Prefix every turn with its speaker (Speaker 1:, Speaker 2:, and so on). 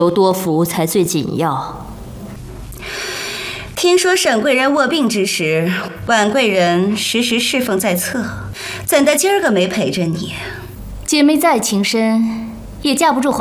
Speaker 1: 留多福才最紧要。
Speaker 2: 听说沈贵人卧病之时，婉贵人时时侍奉在侧，怎的今儿个没陪着你？
Speaker 1: 姐妹再情深，也架不住